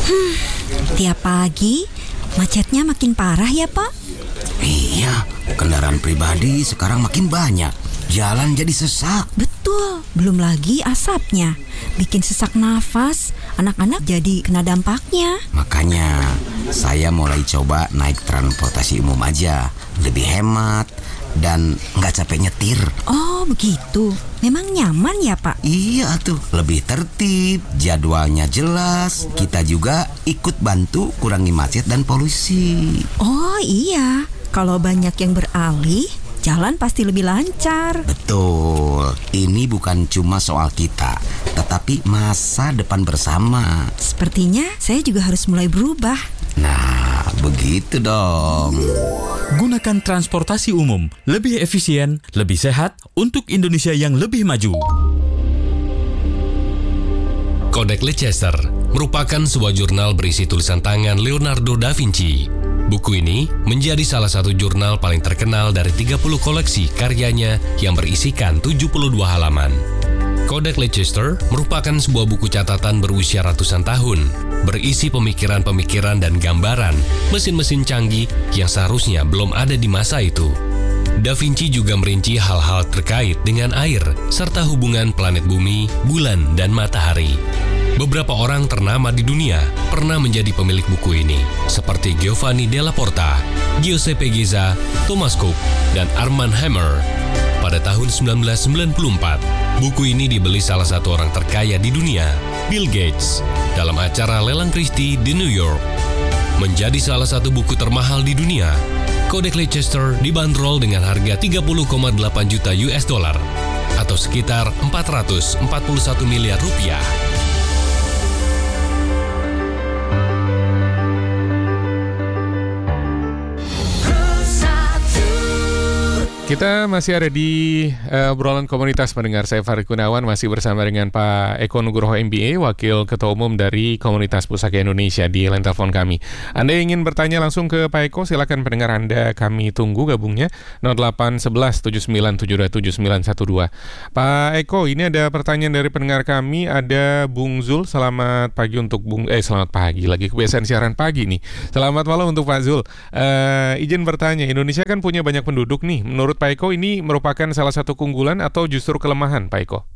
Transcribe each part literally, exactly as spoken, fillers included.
Hmm, tiap pagi macetnya makin parah ya, Pak? Iya, kendaraan pribadi sekarang makin banyak. Jalan jadi sesak. Betul, belum lagi asapnya. Bikin sesak nafas, anak-anak jadi kena dampaknya. Makanya saya mulai coba naik transportasi umum aja. Lebih hemat dan nggak capek nyetir. Oh, begitu. Memang nyaman ya, Pak? Iya tuh, lebih tertib, jadwalnya jelas. Kita juga ikut bantu kurangi macet dan polusi. Oh iya, kalau banyak yang beralih, jalan pasti lebih lancar. Betul, ini bukan cuma soal kita, tetapi masa depan bersama. Sepertinya saya juga harus mulai berubah. Nah, begitu dong. Gunakan transportasi umum, lebih efisien, lebih sehat, untuk Indonesia yang lebih maju. Codex Leicester merupakan sebuah jurnal berisi tulisan tangan Leonardo da Vinci. Buku ini menjadi salah satu jurnal paling terkenal dari tiga puluh koleksi karyanya yang berisikan tujuh puluh dua halaman. Codex Leicester merupakan sebuah buku catatan berusia ratusan tahun, berisi pemikiran-pemikiran dan gambaran mesin-mesin canggih yang seharusnya belum ada di masa itu. Da Vinci juga merinci hal-hal terkait dengan air, serta hubungan planet bumi, bulan, dan matahari. Beberapa orang ternama di dunia pernah menjadi pemilik buku ini, seperti Giovanni della Porta, Giuseppe Geza, Thomas Cook, dan Armand Hammer. Pada tahun sembilan belas sembilan puluh empat, buku ini dibeli salah satu orang terkaya di dunia, Bill Gates, dalam acara lelang Christie di New York. Menjadi salah satu buku termahal di dunia, Codex Leicester dibanderol dengan harga tiga puluh koma delapan juta U S dollar atau sekitar empat ratus empat puluh satu miliar rupiah. Kita masih ada di uh, obrolan komunitas pendengar. Saya Farid Gunawan masih bersama dengan Pak Eko Nugroho M B A, Wakil Ketua Umum dari Komunitas Pusaka Indonesia di line telepon kami. Anda ingin bertanya langsung ke Pak Eko, silakan pendengar Anda kami tunggu gabungnya nol delapan satu satu tujuh sembilan tujuh dua tujuh sembilan satu dua. Pak Eko, ini ada pertanyaan dari pendengar kami, ada Bung Zul. Selamat pagi untuk Bung eh selamat pagi lagi kebiasaan siaran pagi nih. Selamat malam untuk Pak Zul. Uh, izin bertanya, Indonesia kan punya banyak penduduk nih. Menurut Pak Eko, ini merupakan salah satu keunggulan atau justru kelemahan, Pak Eko?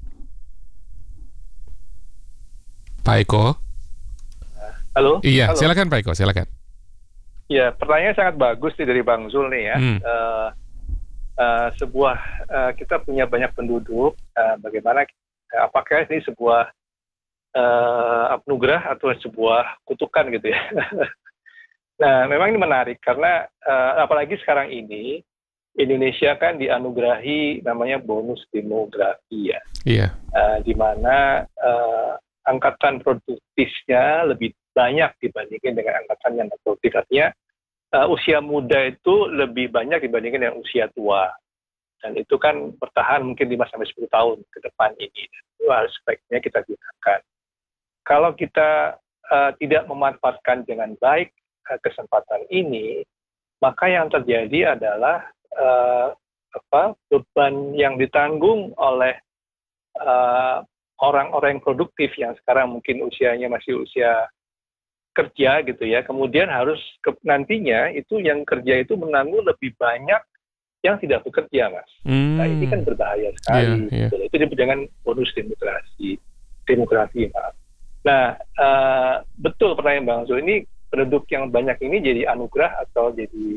Pak Eko? Halo? Iya, Halo. Silakan Pak Eko, silakan. Ya, pertanyaan sangat bagus nih dari Bang Zul nih ya. Hmm. Uh, uh, sebuah, uh, kita punya banyak penduduk, uh, bagaimana, uh, apakah ini sebuah uh, anugerah atau sebuah kutukan gitu ya. Nah, memang ini menarik karena uh, apalagi sekarang ini, Indonesia kan dianugerahi namanya bonus demografi ya, Iya. uh, di mana uh, angkatan produktifnya lebih banyak dibandingkan dengan angkatan yang produktif. Artinya uh, usia muda itu lebih banyak dibandingkan dengan usia tua, dan itu kan bertahan mungkin lima sampai sepuluh tahun ke depan ini. Itu aspeknya kita gunakan. Kalau kita uh, tidak memanfaatkan dengan baik uh, kesempatan ini, maka yang terjadi adalah Uh, apa beban yang ditanggung oleh uh, orang-orang yang produktif yang sekarang mungkin usianya masih usia kerja gitu ya, kemudian harus ke, nantinya itu yang kerja itu menanggung lebih banyak yang tidak bekerja, Mas. Hmm. Nah ini kan berbahaya sekali. Yeah, yeah. Gitu. Itu disebut dengan bonus demokrasi, demokrasi, maaf. Nah uh, betul pertanyaan Bang Zul, ini penduduk yang banyak ini jadi anugerah atau jadi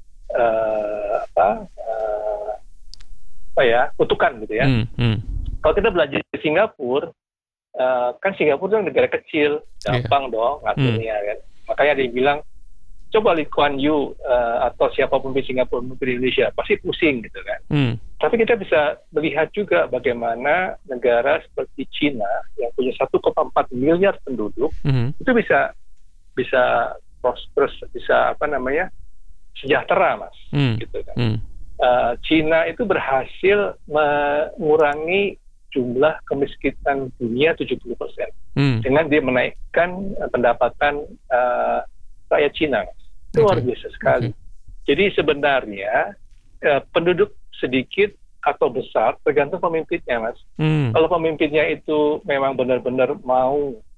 Uh, apa uh, apa ya kutukan gitu ya. Hmm, hmm. Kalau kita belajar di Singapura, uh, kan Singapura itu negara kecil, gampang yeah. dong ngaturnya hmm. kan. Makanya dia bilang coba Lee Kuan Yew uh, atau siapapun di Singapura memimpin Indonesia pasti pusing gitu kan. Hmm. Tapi kita bisa melihat juga bagaimana negara seperti Cina yang punya satu koma empat miliar penduduk hmm. itu bisa bisa prosperous, bisa apa namanya sejahtera, Mas, hmm. gitu kan. Hmm. Uh, Cina itu berhasil mengurangi jumlah kemiskinan dunia tujuh puluh persen hmm. dengan dia menaikkan uh, pendapatan uh, rakyat Cina, Mas. Itu okay. luar biasa sekali. Okay. Jadi sebenarnya uh, penduduk sedikit atau besar tergantung pemimpinnya, Mas. Hmm. Kalau pemimpinnya itu memang benar-benar mau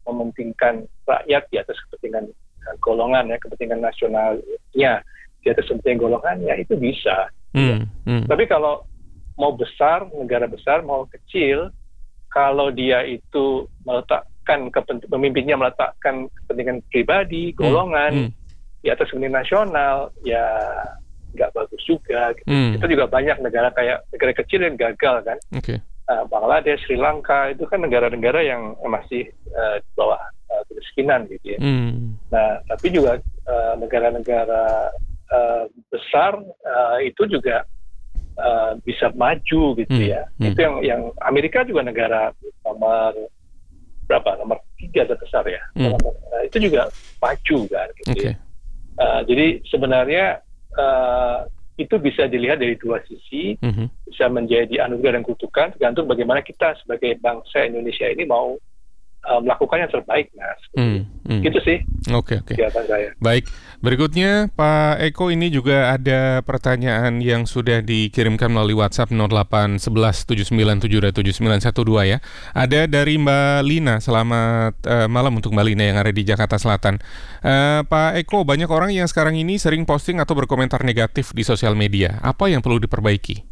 mementingkan rakyat di atas kepentingan uh, golongan ya, kepentingan nasionalnya di atas kepentingan golongan, ya itu bisa. Hmm, hmm. Tapi kalau mau besar, negara besar, mau kecil, kalau dia itu meletakkan kepent- pemimpinnya meletakkan kepentingan pribadi, golongan hmm, hmm. di atas kepentingan nasional, ya nggak bagus juga. Gitu. Hmm. Kita juga banyak negara kayak negara kecil yang gagal kan. Oke. Uh, Bangladesh, Sri Lanka itu kan negara-negara yang masih uh, di bawah uh, kemiskinan gitu ya. Hmm. Nah, tapi juga uh, negara-negara uh, besar uh, itu juga uh, bisa maju gitu Hmm. ya. Hmm. Itu yang yang Amerika juga negara nomor berapa? Nomor tiga terbesar ya. Hmm. Nomor, uh, itu juga maju kan. Gitu Oke. ya. Uh, jadi sebenarnya uh, itu bisa dilihat dari dua sisi, Mhm. bisa menjadi anugerah dan kutukan, tergantung bagaimana kita sebagai bangsa Indonesia ini mau uh, melakukan yang terbaik, Mas. Hmm, hmm. Gitu sih Oke, oke. kegiatan saya. Baik, berikutnya Pak Eko, ini juga ada pertanyaan yang sudah dikirimkan melalui WhatsApp nol delapan satu satu tujuh sembilan tujuh dua tujuh sembilan satu dua ya. Ada dari Mbak Lina. Selamat uh, malam untuk Mbak Lina yang ada di Jakarta Selatan. Uh, Pak Eko, banyak orang yang sekarang ini sering posting atau berkomentar negatif di sosial media. Apa yang perlu diperbaiki?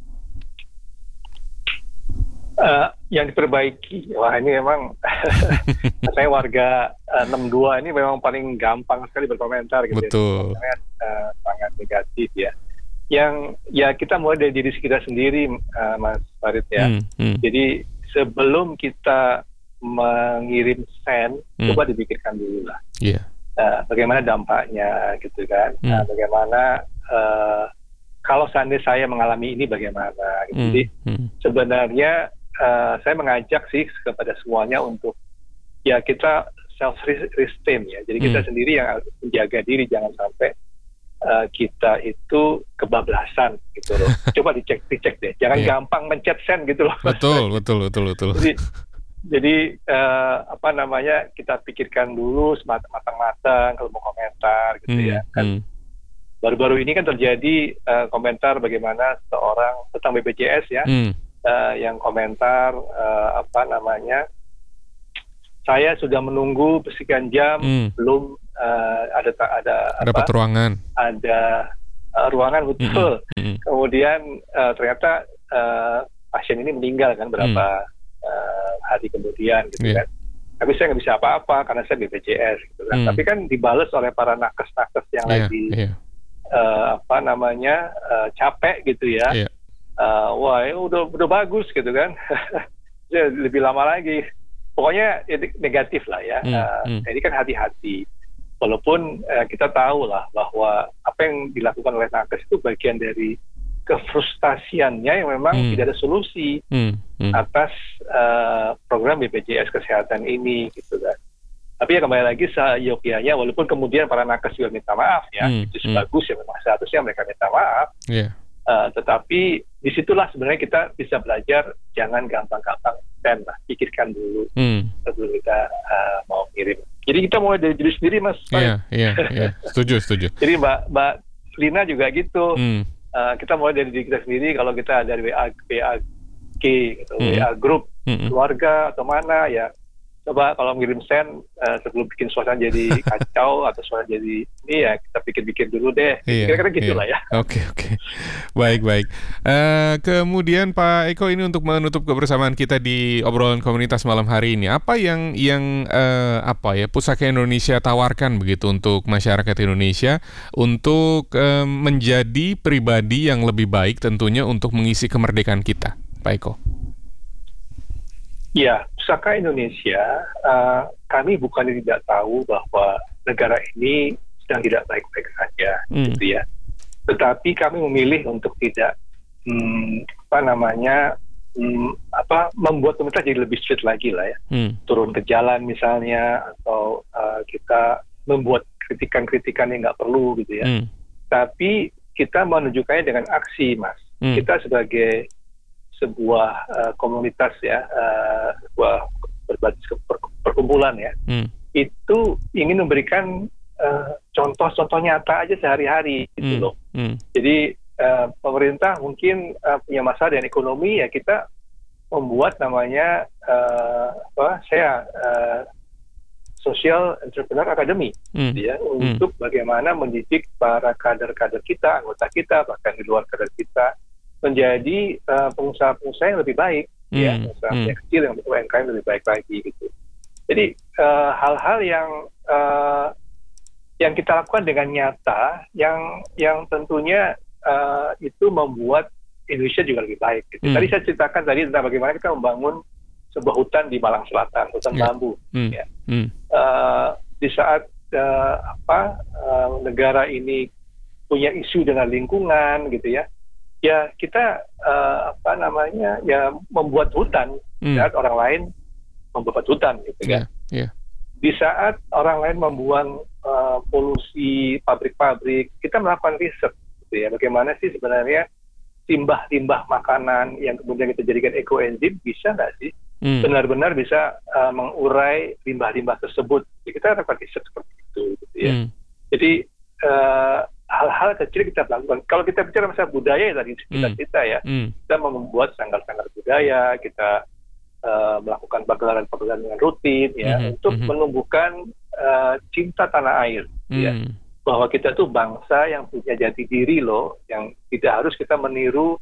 Uh, yang diperbaiki, wah ini memang saya warga uh, enam dua ini memang paling gampang sekali berkomentar gitu. Betul. Ya. Uh, sangat negatif ya. Yang ya kita mulai dari diri kita sendiri, uh, Mas Farid ya. Hmm, hmm. Jadi sebelum kita mengirim send, Hmm. coba dipikirkan dulu lah. Iya. Uh, bagaimana dampaknya gitu kan. Hmm. Nah, bagaimana uh, kalau seandainya saya mengalami ini bagaimana. Gitu. Hmm, Jadi hmm. sebenarnya uh, saya mengajak sih kepada semuanya untuk ya kita self restraint ya. Jadi kita Hmm. sendiri yang harus menjaga diri, jangan sampai uh, kita itu kebablasan gitu loh. Coba dicek dicek deh. Jangan Iya. gampang mencet send gitu loh. Betul, betul, betul, betul. Jadi jadi uh, apa namanya, kita pikirkan dulu matang-matang kalau mau komentar gitu Hmm, ya. Kan hmm. baru-baru ini kan terjadi uh, komentar bagaimana seorang tentang B P J S ya. Hmm. Uh, yang komentar uh, apa namanya, saya sudah menunggu sekian jam Hmm. belum uh, ada ada Dapat apa ruangan. ada uh, ruangan betul. Hmm. Kemudian uh, ternyata uh, pasien ini meninggal kan berapa uh, hari kemudian gitu Iya. kan. Tapi saya nggak bisa apa-apa karena saya B P J S gitu kan. Hmm. Tapi kan dibalas oleh para nakes-nakes yang Iya, lagi iya. uh, apa namanya uh, capek gitu ya. Iya. Uh, wah ya udah udah bagus gitu kan. Ya, lebih lama lagi. Pokoknya ya, negatif lah ya. Hmm, Uh, hmm. Jadi kan hati-hati. Walaupun uh, kita tahu lah bahwa apa yang dilakukan oleh nakes itu bagian dari kefrustasiannya yang memang Hmm. tidak ada solusi Hmm. Hmm. atas uh, program B P J S kesehatan ini gitu kan. Tapi ya kembali lagi seyogyanya, walaupun kemudian para nakes juga minta maaf ya, Hmm, itu hmm. bagus ya, memang seharusnya mereka minta maaf. Iya. Uh, tetapi disitulah sebenarnya kita bisa belajar jangan gampang-gampang dan lah, pikirkan dulu Hmm. sebelum kita uh, mau kirim. Jadi kita mulai dari diri sendiri, Mas. Iya, iya, iya. Setuju, setuju. Jadi Mbak Mbak Lina juga gitu. Hmm. Uh, kita mulai dari diri kita sendiri. Kalau kita dari W A W A G atau Hmm. W A grup Hmm. keluarga atau mana ya, coba kalau mengirim send uh, sebelum bikin suasana jadi kacau atau suasana jadi ini ya, kita pikir-pikir dulu deh. Iya, Kira-kira gitulah iya. ya. Oke, oke. Baik, baik. Eh, kemudian Pak Eko, ini untuk menutup kebersamaan kita di obrolan komunitas malam hari ini, apa yang yang eh, apa ya Pusaka Indonesia tawarkan begitu untuk masyarakat Indonesia untuk eh, menjadi pribadi yang lebih baik tentunya untuk mengisi kemerdekaan kita, Pak Eko? Ya, Pusaka Indonesia, uh, kami bukannya tidak tahu bahwa negara ini sedang tidak baik-baik saja, Hmm. gitu ya. Tetapi kami memilih untuk tidak, hmm, apa namanya, hmm, apa membuat pemerintah jadi lebih strict lagi lah ya, Hmm. turun ke jalan misalnya, atau uh, kita membuat kritikan-kritikan yang nggak perlu gitu ya. Hmm. Tapi kita menunjukkannya dengan aksi, Mas. Hmm. Kita sebagai sebuah uh, komunitas ya, uh, sebuah berbasis ke- per- perkumpulan ya, Hmm. itu ingin memberikan uh, contoh-contoh nyata aja sehari-hari gitu Hmm. loh. Hmm. Jadi uh, pemerintah mungkin uh, punya masalah dengan ekonomi ya, kita membuat namanya uh, apa? Saya uh, Social Entrepreneur Academy, Hmm. ya, untuk bagaimana mendidik para kader-kader kita, anggota kita, bahkan di luar kader kita, menjadi uh, pengusaha-pengusaha yang lebih baik, Hmm. ya, pengusaha Hmm. yang kecil, yang U M K M lebih baik lagi, gitu. Jadi uh, hal-hal yang uh, yang kita lakukan dengan nyata, yang yang tentunya uh, itu membuat Indonesia juga lebih baik. Gitu. Hmm. Tadi saya ceritakan tadi tentang bagaimana kita membangun sebuah hutan di Malang Selatan, hutan Ya. bambu. Hmm. Ya. Hmm. Uh, di saat uh, apa uh, negara ini punya isu dengan lingkungan, gitu ya, ya kita uh, apa namanya ya membuat hutan, Hmm. saat orang lain membuat hutan, gitu Ya. kan. Ya. Di saat orang lain membuang uh, polusi pabrik-pabrik, kita melakukan riset, gitu ya, bagaimana sih sebenarnya limbah-limbah makanan yang kemudian kita jadikan ekoenzim bisa nggak sih Hmm. benar-benar bisa uh, mengurai limbah-limbah tersebut. Jadi kita lakukan riset seperti itu, gitu ya. Hmm. Jadi uh, hal-hal kecil kita lakukan. Kalau kita bicara masalah budaya ya tadi kita Hmm. cerita ya, Hmm. kita membuat sanggar-sanggar budaya, kita uh, melakukan pagelaran-pagelaran dengan rutin ya, Mhm, untuk mhm. menumbuhkan uh, cinta tanah air, ya. Hmm. Bahwa kita tuh bangsa yang punya jati diri loh, yang tidak harus kita meniru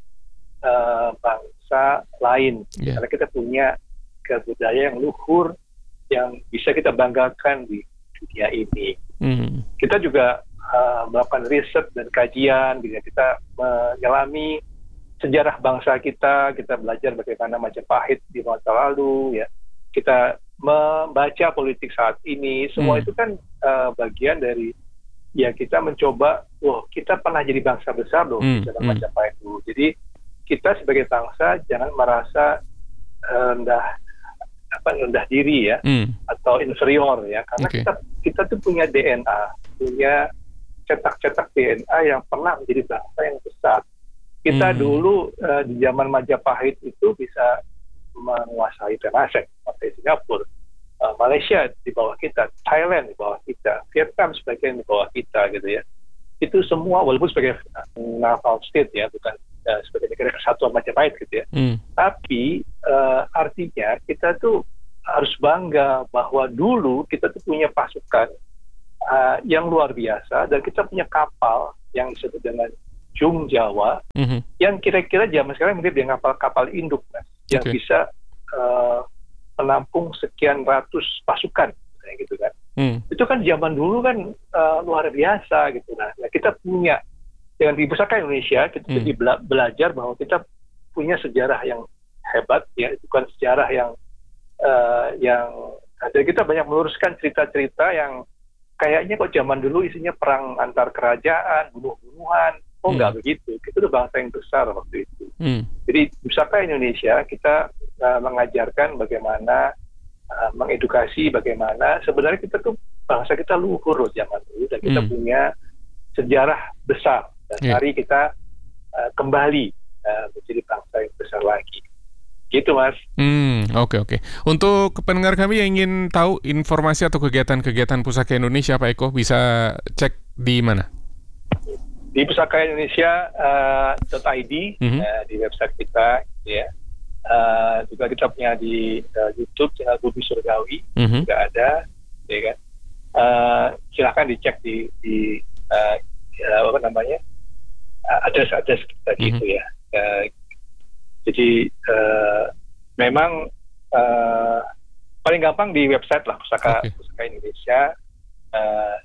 uh, bangsa lain, Ya. karena kita punya kebudayaan yang luhur yang bisa kita banggakan di dunia ini. Hmm. Kita juga uh, melakukan riset dan kajian, gitu ya. Kita menyelami sejarah bangsa kita, kita belajar bagaimana Majapahit di masa lalu, ya. Kita membaca politik saat ini, semua Hmm. itu kan uh, bagian dari ya kita mencoba, wah kita pernah jadi bangsa besar loh Hmm, sejarah hmm. Majapahit dulu. Jadi kita sebagai bangsa jangan merasa uh, rendah apa rendah diri ya, Hmm. atau inferior ya, karena Oke. kita kita tuh punya D N A, punya cetak-cetak D N A yang pernah menjadi bangsa yang besar. Kita Hmm. dulu uh, di zaman Majapahit itu bisa menguasai Temasek, menguasai Singapura, uh, Malaysia di bawah kita, Thailand di bawah kita, Vietnam sebagian di bawah kita, gitu ya. Itu semua walaupun sebagai uh, naval state ya, bukan uh, sebagai negara kesatuan Majapahit, gitu ya. Hmm. Tapi uh, artinya kita tuh harus bangga bahwa dulu kita tuh punya pasukan uh, yang luar biasa, dan kita punya kapal yang disebut dengan Jung Jawa, Mhm. yang kira-kira zaman sekarang mirip dengan kapal-kapal induk, Mas, yang Oke. bisa uh, menampung sekian ratus pasukan, kayak gitu kan. Hmm. Itu kan zaman dulu kan uh, luar biasa gitu. Nah, nah, kita punya dengan di Pusaka Indonesia kita Hmm. jadi bela- belajar bahwa kita punya sejarah yang hebat ya, bukan sejarah yang uh, yang ada. Kita banyak meluruskan cerita-cerita yang kayaknya kok zaman dulu isinya perang antar kerajaan, bunuh-bunuhan. Oh Hmm. enggak begitu. Kita udah bangsa yang besar waktu itu. Hmm. Jadi Pusaka Indonesia kita uh, mengajarkan bagaimana uh, mengedukasi bagaimana sebenarnya kita tuh bangsa kita luhur loh zaman dulu, dan kita Hmm. punya sejarah besar, dan Yeah. mari kita uh, kembali uh, menjadi bangsa yang besar lagi. Gitu, Mas. Hmm, oke oke. Untuk pendengar kami yang ingin tahu informasi atau kegiatan-kegiatan Pusaka Indonesia, Pak Eko, bisa cek di mana? Di pusaka indonesia dot i d Mhm. uh, di website kita, ya. Uh, juga kita punya di uh, YouTube channel Bumi Surgawi, Mhm. juga ada, ya kan. Uh, silakan dicek di di uh, ya, apa namanya uh, address-address kita gitu ya. Uh, jadi uh, memang uh, paling gampang di website lah, pusaka Oke. pusaka Indonesia uh,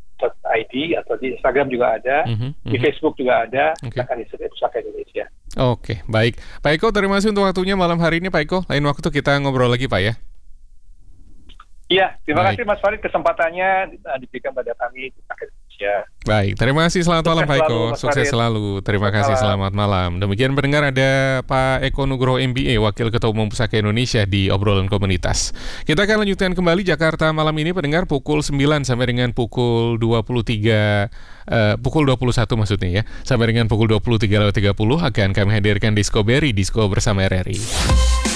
.id, atau di Instagram juga ada, Mhm, di mhm. Facebook juga ada, Oke. silakan di Pusaka Indonesia. Oke, baik. Pak Eko, terima kasih untuk waktunya malam hari ini, Pak Eko. Lain waktu kita ngobrol lagi, Pak ya. Iya, terima Baik. kasih Mas Farid kesempatannya uh, diberikan pada kami di Pusaka Indonesia. Baik, terima kasih. Selamat Sukses malam, Pak selalu, Eko. Mas Sukses Farid. selalu. Terima Selamat kasih. malam. Selamat malam. Demikian pendengar, ada Pak Eko Nugroho M B A, Wakil Ketua Umum Pusaka Indonesia di Obrolan Komunitas. Kita akan lanjutkan kembali Jakarta malam ini, pendengar, pukul sembilan sampai dengan pukul dua puluh tiga, eh, pukul dua puluh satu maksudnya ya. Sampai dengan pukul dua puluh tiga lewat tiga puluh akan kami hadirkan Disco Berry, Disco bersama R R I.